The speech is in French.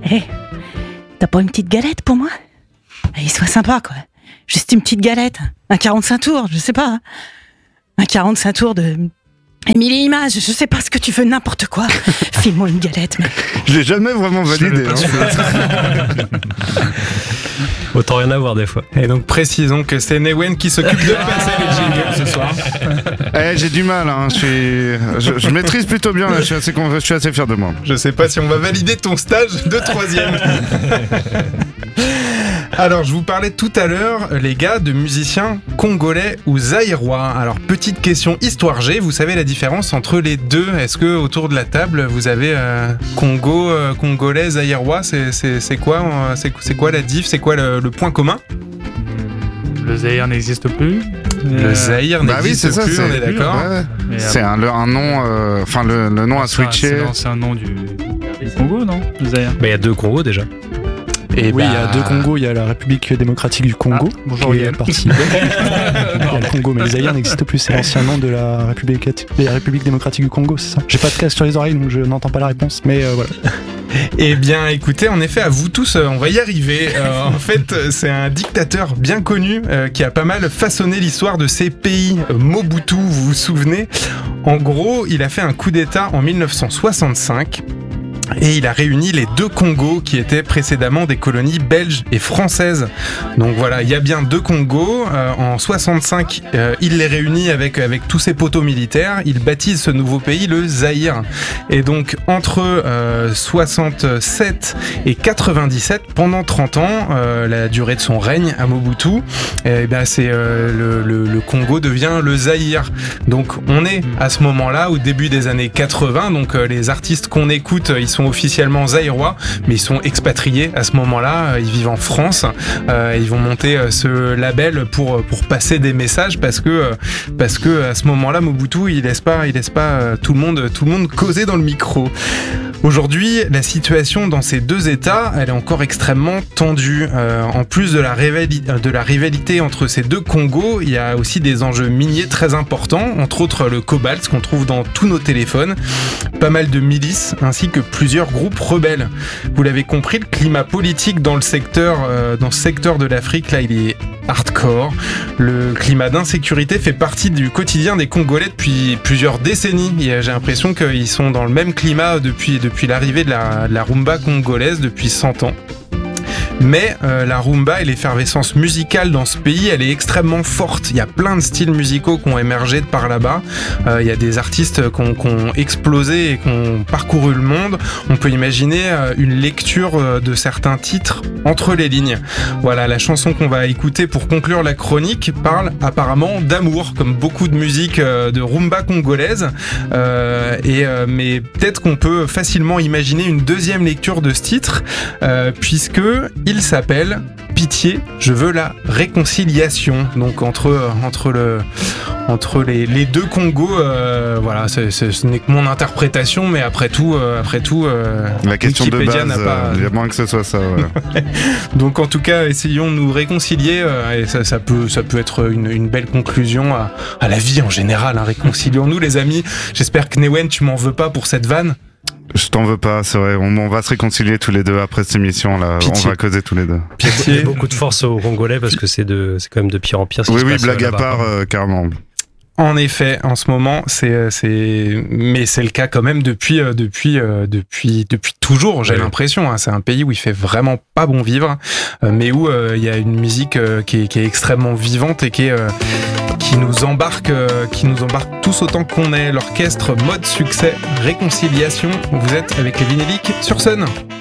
Hé, t'as pas une petite galette pour moi ? Allez, sois sympa, quoi. Juste une petite galette. Un 45 tours, je sais pas. Un 45 tours de... Émilie Image, je sais pas ce que tu veux, n'importe quoi. File-moi une galette, mec. Je l'ai jamais vraiment validé. Autant rien avoir des fois. Et donc précisons que c'est Nehwen qui s'occupe de passer les jingles ce soir. J'ai du mal, hein. Je maîtrise plutôt bien, là. Je suis assez fier de moi. Je sais pas si on va valider ton stage de 3e. Alors, je vous parlais tout à l'heure, les gars, de musiciens congolais ou zaïrois. Alors, petite question histoire G, vous savez la différence entre les deux ? Est-ce que autour de la table, vous avez Congo, congolais, zaïrois ? C'est quoi la diff ? C'est quoi le point commun ? Le Zaïre n'existe plus. Le Zaïre n'existe oui, plus, on est d'accord. Ouais. C'est un nom, le nom a switché. C'est l'ancien nom du Congo, non ? Le Zaïre. Il y a 2 Congos déjà. Et il y a 2 Congos, il y a la République démocratique du Congo, bonjour, qui est partie. Il y a le Congo, mais le Zaïre n'existe plus, c'est l'ancien nom de la République démocratique du Congo, c'est ça. J'ai pas de casque sur les oreilles, donc je n'entends pas la réponse, mais voilà. Eh bien, écoutez, en effet, à vous tous, on va y arriver. En fait, c'est un dictateur bien connu qui a pas mal façonné l'histoire de ces pays. Mobutu, vous vous souvenez ? En gros, il a fait un coup d'État en 1965. Et il a réuni les 2 Congos qui étaient précédemment des colonies belges et françaises. Donc voilà, il y a bien 2 Congos. En 65, il les réunit avec tous ses poteaux militaires. Il baptise ce nouveau pays le Zaïre. Et donc entre 67 et 97, pendant 30 ans, la durée de son règne à Mobutu, c'est le Congo devient le Zaïre. Donc on est à ce moment-là, au début des années 80. Donc les artistes qu'on écoute, ils sont officiellement zaïrois, mais ils sont expatriés à ce moment-là, ils vivent en France, ils vont monter ce label pour passer des messages parce que à ce moment-là Mobutu il laisse pas tout le monde causer dans le micro. Aujourd'hui, la situation dans ces 2 États, elle est encore extrêmement tendue. En plus de la rivalité entre ces 2 Congos, il y a aussi des enjeux miniers très importants, entre autres le cobalt qu'on trouve dans tous nos téléphones, pas mal de milices ainsi que plusieurs groupes rebelles. Vous l'avez compris, le climat politique dans ce secteur de l'Afrique, là, il est hardcore. Le climat d'insécurité fait partie du quotidien des Congolais depuis plusieurs décennies. J'ai l'impression qu'ils sont dans le même climat depuis l'arrivée de la rumba congolaise depuis 100 ans. Mais la rumba et l'effervescence musicale dans ce pays, elle est extrêmement forte. Il y a plein de styles musicaux qui ont émergé de par là-bas. Il y a des artistes qui ont explosé et qui ont parcouru le monde. On peut imaginer une lecture de certains titres entre les lignes. Voilà, la chanson qu'on va écouter pour conclure la chronique parle apparemment d'amour, comme beaucoup de musique de rumba congolaise. Mais peut-être qu'on peut facilement imaginer une deuxième lecture de ce titre, puisque il s'appelle Pitié, je veux la réconciliation. Donc entre les 2 Congos, voilà, ce n'est que mon interprétation, mais après tout, la question Wikipédia de base, il y a moins que ce soit ça. Ouais. Donc en tout cas, essayons de nous réconcilier, et ça peut être une belle conclusion à la vie en général. Hein. Réconcilions-nous, les amis. J'espère que Nehwen, tu m'en veux pas pour cette vanne. Je t'en veux pas, c'est vrai. On va se réconcilier tous les 2 après cette émission là. Pitié. On va causer tous les 2. Pitié. Beaucoup de force aux Congolais parce que c'est quand même de pire en pire. Oui, blague à part, carrément. En effet, en ce moment, mais c'est le cas quand même depuis toujours, j'ai l'impression. Hein. C'est un pays où il fait vraiment pas bon vivre, mais où il y a une musique qui est extrêmement vivante et qui nous embarque tous autant qu'on est. L'orchestre Mode Succès Réconciliation. Vous êtes avec les Vinyliques sur Sun.